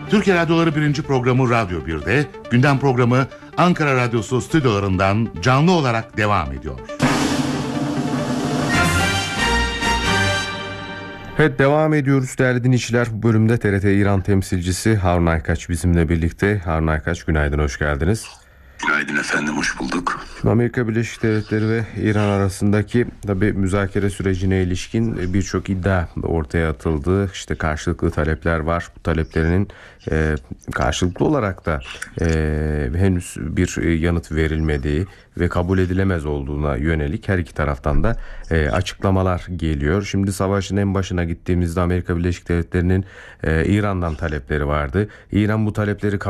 Türkiye Radyoları 1. programı Radyo 1'de, gündem programı Ankara Radyosu stüdyolarından canlı olarak devam ediyor. Evet, devam ediyoruz değerli dinleyiciler. Bu bölümde TRT İran temsilcisi Harun Aykaç bizimle birlikte. Harun Aykaç, günaydın, hoş geldiniz. Günaydın efendim, hoş bulduk. Şimdi Amerika Birleşik Devletleri ve İran arasındaki tabii müzakere sürecine ilişkin birçok iddia ortaya atıldı. İşte karşılıklı talepler var. Bu taleplerinin karşılıklı olarak da henüz bir yanıt verilmediği ve kabul edilemez olduğuna yönelik her iki taraftan da açıklamalar geliyor. Şimdi savaşın en başına gittiğimizde Amerika Birleşik Devletleri'nin İran'dan talepleri vardı. İran bu talepleri